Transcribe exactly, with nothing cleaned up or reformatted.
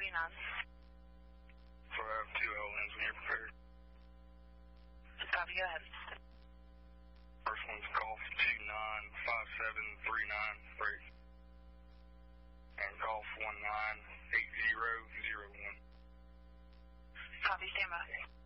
waiting on? So I have two L Ns when you're prepared. Copy, go ahead. First one's Golf two nine five seven three nine, break. And Golf one nine eight zero zero one. Copy, stand by.